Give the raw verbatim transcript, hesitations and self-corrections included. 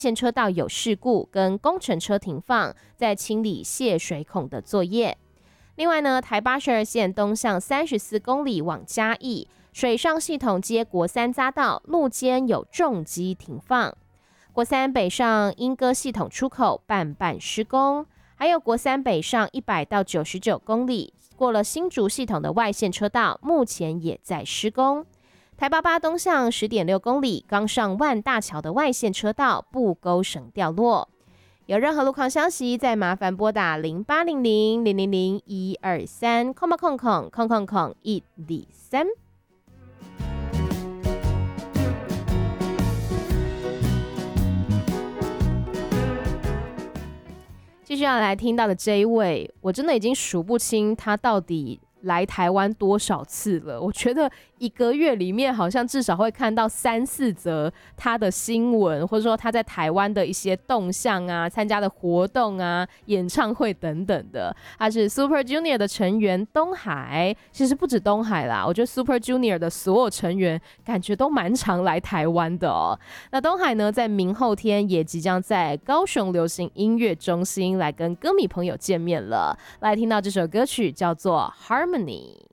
线车道有事故，跟工程车停放，在清理泄水孔的作业。另外呢，台八十二线东向三十四公里往嘉义，水上系统接国三匝道，路肩有重机停放。国三北上莺歌系统出口半半施工，还有国三北上一百到九十九公里，过了新竹系统的外线车道，目前也在施工。台八八东向 十点六公里，刚上万大桥的外线车道布沟绳掉落。有任何路况消息，再麻烦拨打零八零零零零零一二三空吧空空空空空一二三。继续要来听到的这一位，我真的已经数不清他到底来台湾多少次了。我觉得一个月里面好像至少会看到三四则他的新闻，或者说他在台湾的一些动向啊、参加的活动啊、演唱会等等的。他是 Super Junior 的成员东海，其实不止东海啦，我觉得 Super Junior 的所有成员感觉都蛮常来台湾的哦。那东海呢，在明后天也即将在高雄流行音乐中心来跟歌迷朋友见面了。来听到这首歌曲叫做 Harmony。